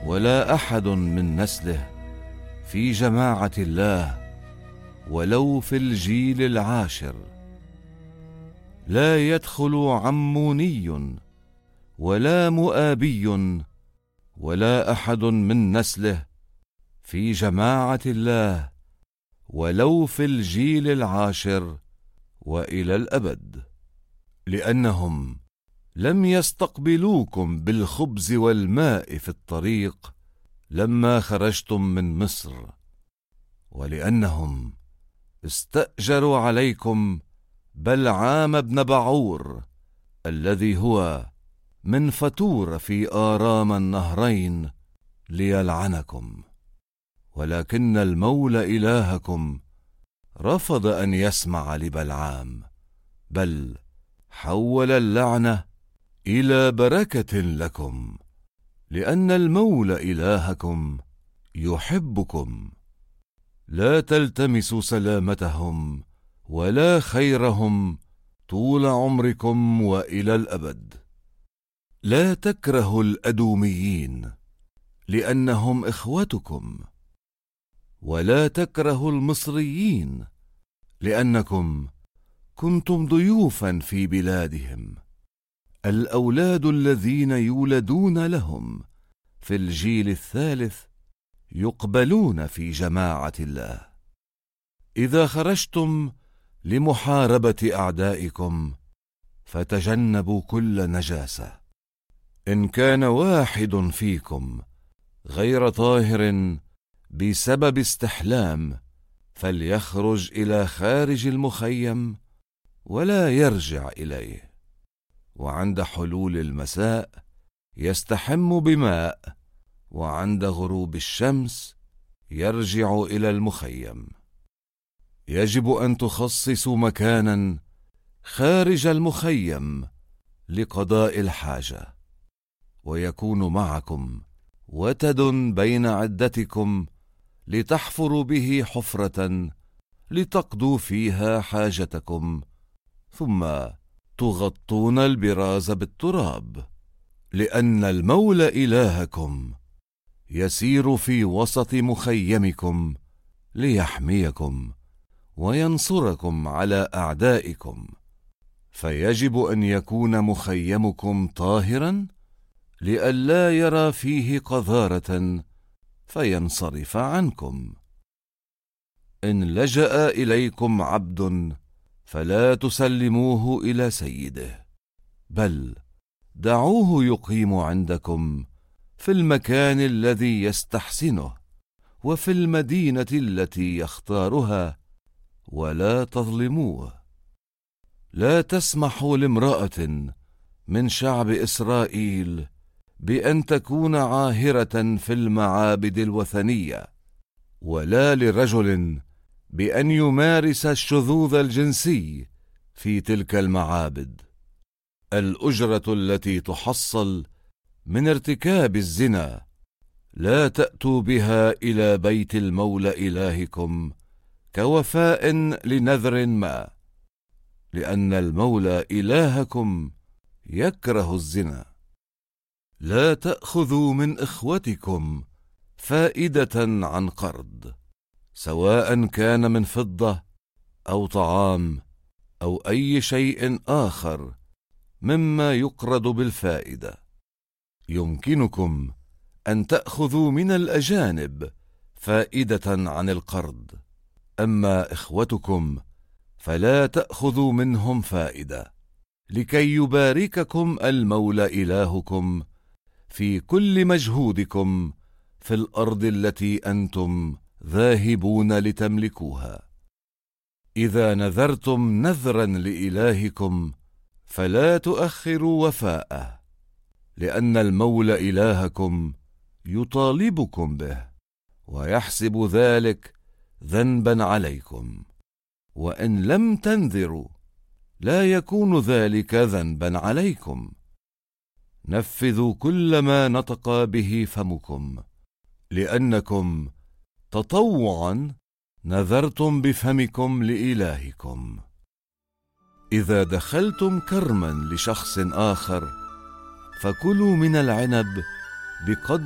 ولا أحد من نسله في جماعة الله ولو في الجيل العاشر. لا يدخل عموني ولا مؤابي ولا أحد من نسله في جماعة الله ولو في الجيل العاشر وإلى الأبد، لأنهم لم يستقبلوكم بالخبز والماء في الطريق لما خرجتم من مصر، ولأنهم استأجروا عليكم بلعام بن بعور الذي هو من فتور في آرام النهرين ليلعنكم. ولكن المولى إلهكم رفض أن يسمع لبلعام، بل حول اللعنة إلى بركة لكم، لأن المولى إلهكم يحبكم. لا تلتمسوا سلامتهم ولا خيرهم طول عمركم وإلى الأبد. لا تكرهوا الأدوميين لأنهم إخوتكم، ولا تكرهوا المصريين لأنكم كنتم ضيوفا في بلادهم. الأولاد الذين يولدون لهم في الجيل الثالث يقبلون في جماعة الله. إذا خرجتم لمحاربة أعدائكم فتجنبوا كل نجاسة. إن كان واحد فيكم غير طاهر بسبب استحلام فليخرج إلى خارج المخيم ولا يرجع إليه، وعند حلول المساء يستحم بماء، وعند غروب الشمس يرجع إلى المخيم. يجب أن تخصصوا مكانا خارج المخيم لقضاء الحاجة، ويكون معكم وتد بين عدتكم لتحفروا به حفرة لتقضوا فيها حاجتكم، ثم تغطون البراز بالتراب، لأن المولى إلهكم يسير في وسط مخيمكم ليحميكم وينصركم على أعدائكم. فيجب أن يكون مخيمكم طاهرا لئلا يرى فيه قذارة فينصرف عنكم. إن لجأ إليكم عبد فلا تسلموه إلى سيده، بل دعوه يقيم عندكم في المكان الذي يستحسنه وفي المدينة التي يختارها، ولا تظلموه. لا تسمحوا لامرأة من شعب إسرائيل بأن تكون عاهرة في المعابد الوثنية، ولا لرجل بأن يمارس الشذوذ الجنسي في تلك المعابد. الأجرة التي تحصل من ارتكاب الزنا لا تأتوا بها إلى بيت المولى إلهكم كوفاء لنذر ما، لأن المولى إلهكم يكره الزنا. لا تأخذوا من إخوتكم فائدة عن قرض، سواء كان من فضة أو طعام أو أي شيء آخر مما يقرض بالفائدة. يمكنكم أن تأخذوا من الأجانب فائدة عن القرض، أما إخوتكم فلا تأخذوا منهم فائدة، لكي يبارككم المولى إلهكم في كل مجهودكم في الأرض التي أنتم ذاهبون لتملكوها. إذا نذرتم نذرا لإلهكم فلا تؤخروا وفاءه، لأن المولى إلهكم يطالبكم به ويحسب ذلك ذنبا عليكم. وإن لم تنذروا لا يكون ذلك ذنبا عليكم. نفذوا كل ما نطق به فمكم، لأنكم تطوعا نذرتم بفمكم لإلهكم. إذا دخلتم كرما لشخص آخر فكلوا من العنب بقدر